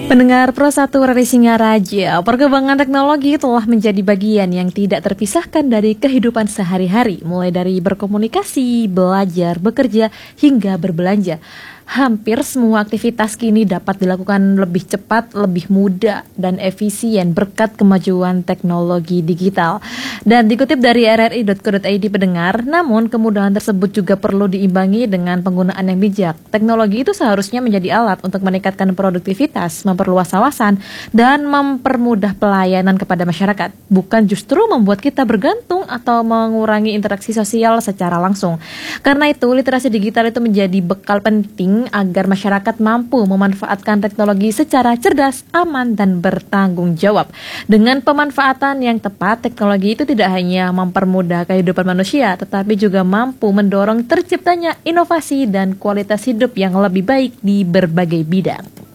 Pendengar Pro 1 Radio Singaraja, perkembangan teknologi telah menjadi bagian yang tidak terpisahkan dari kehidupan sehari-hari, mulai dari berkomunikasi, belajar, bekerja, hingga berbelanja. Hampir semua aktivitas kini dapat dilakukan lebih cepat, lebih mudah, dan efisien berkat kemajuan teknologi digital. Dan dikutip dari rri.co.id pendengar, namun kemudahan tersebut juga perlu diimbangi dengan penggunaan yang bijak. Teknologi itu seharusnya menjadi alat untuk meningkatkan produktivitas, memperluas wawasan, dan mempermudah pelayanan kepada masyarakat, bukan justru membuat kita bergantung atau mengurangi interaksi sosial secara langsung. Karena itu, literasi digital itu menjadi bekal penting agar masyarakat mampu memanfaatkan teknologi secara cerdas, aman, dan bertanggung jawab. Dengan pemanfaatan yang tepat, teknologi itu tidak hanya mempermudah kehidupan manusia, tetapi juga mampu mendorong terciptanya inovasi dan kualitas hidup yang lebih baik di berbagai bidang.